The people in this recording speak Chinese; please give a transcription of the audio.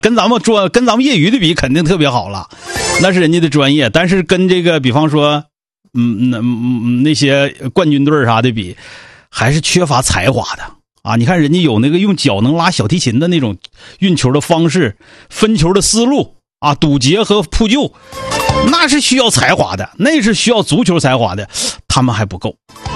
跟咱们业余的比肯定特别好了，那是人家的专业。但是跟这个比方说那些冠军队啥的比，还是缺乏才华的啊。你看人家有那个用脚能拉小提琴的那种运球的方式，分球的思路啊，堵截和扑救，那是需要才华的，那是需要足球才华的，他们还不够。